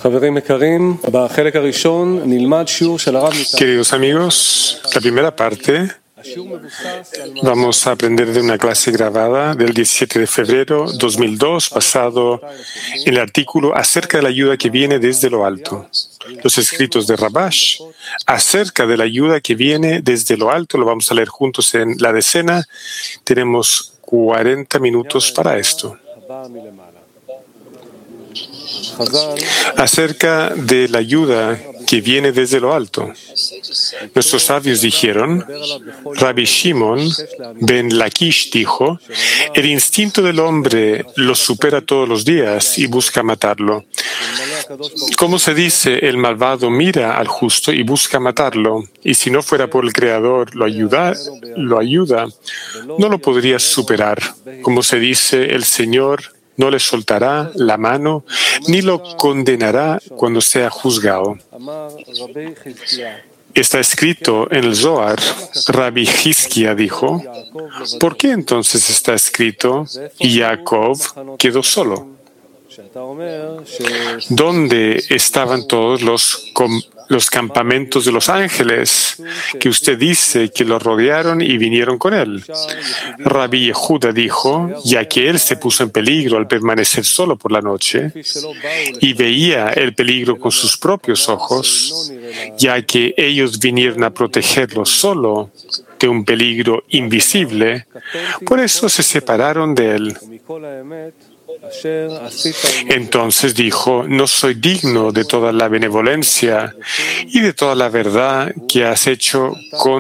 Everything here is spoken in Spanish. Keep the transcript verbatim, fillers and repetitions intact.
Queridos amigos, la primera parte vamos a aprender de una clase grabada del diecisiete de febrero de dos mil dos, basado en el artículo acerca de la ayuda que viene desde lo alto. Los escritos de Rabash acerca de la ayuda que viene desde lo alto lo vamos a leer juntos en la decena. Tenemos cuarenta minutos para esto. Acerca de la ayuda que viene desde lo alto. Nuestros sabios dijeron, Rabbi Shimon ben Lakish dijo, el instinto del hombre lo supera todos los días y busca matarlo. Como se dice, el malvado mira al justo y busca matarlo, y si no fuera por el Creador lo ayuda, lo ayuda, no lo podría superar. Como se dice, el Señor no le soltará la mano, ni lo condenará cuando sea juzgado. Está escrito en el Zohar, Rabbi Hizkia dijo, ¿por qué entonces está escrito y Jacob quedó solo? ¿Dónde estaban todos los, los campamentos de los ángeles que usted dice que lo rodearon y vinieron con él? Rabbi Yehuda dijo, ya que él se puso en peligro al permanecer solo por la noche y veía el peligro con sus propios ojos, ya que ellos vinieron a protegerlo solo de un peligro invisible, por eso se separaron de él. Entonces dijo, no soy digno de toda la benevolencia y de toda la verdad que has hecho con